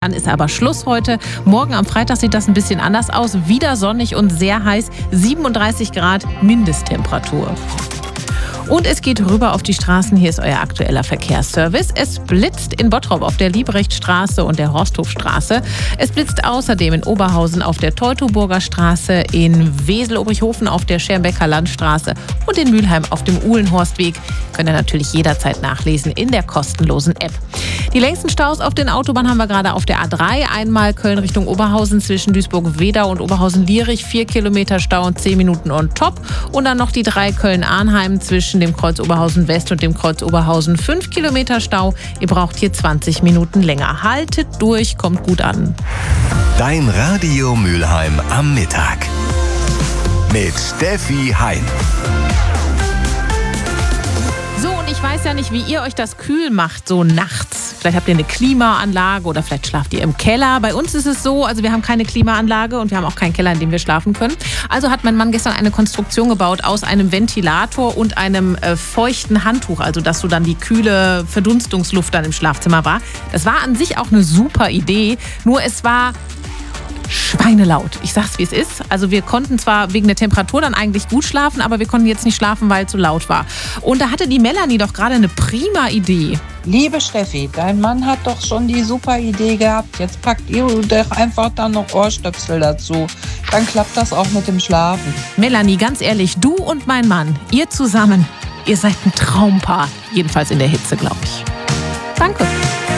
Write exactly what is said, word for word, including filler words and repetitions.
dann ist aber Schluss heute. Morgen am Freitag sieht das ein bisschen anders aus. Wieder sonnig und sehr heiß. siebenunddreißig Grad Mindesttemperatur. Und es geht rüber auf die Straßen. Hier ist euer aktueller Verkehrsservice. Es blitzt in Bottrop auf der Liebrechtstraße und der Horsthofstraße. Es blitzt außerdem in Oberhausen auf der Teutoburger Straße, in Wesel-Obrichhofen auf der Schermbecker Landstraße und in Mülheim auf dem Uhlenhorstweg. Könnt ihr natürlich jederzeit nachlesen in der kostenlosen App. Die längsten Staus auf den Autobahnen haben wir gerade auf der A drei. Einmal Köln Richtung Oberhausen zwischen Duisburg-Wedau und Oberhausen-Lierich. Vier Kilometer Stau und zehn Minuten on top. Und dann noch die drei Köln-Arnheim zwischen dem Kreuz Oberhausen West und dem Kreuz Oberhausen. Fünf Kilometer Stau. Ihr braucht hier zwanzig Minuten länger. Haltet durch, kommt gut an. Dein Radio Mülheim am Mittag. Mit Steffi Hein. So, und ich weiß ja nicht, wie ihr euch das kühl macht, so nachts. Vielleicht habt ihr eine Klimaanlage oder vielleicht schlaft ihr im Keller. Bei uns ist es so, also wir haben keine Klimaanlage und wir haben auch keinen Keller, in dem wir schlafen können. Also hat mein Mann gestern eine Konstruktion gebaut aus einem Ventilator und einem äh, feuchten Handtuch, also dass so dann die kühle Verdunstungsluft dann im Schlafzimmer war. Das war an sich auch eine super Idee, nur es war schweinelaut. Ich sag's, wie es ist. Also wir konnten zwar wegen der Temperatur dann eigentlich gut schlafen, aber wir konnten jetzt nicht schlafen, weil es so laut war. Und da hatte die Melanie doch gerade eine prima Idee. Liebe Steffi, dein Mann hat doch schon die super Idee gehabt. Jetzt packt ihr doch einfach dann noch Ohrstöpsel dazu. Dann klappt das auch mit dem Schlafen. Melanie, ganz ehrlich, du und mein Mann, ihr zusammen, ihr seid ein Traumpaar. Jedenfalls in der Hitze, glaube ich. Danke.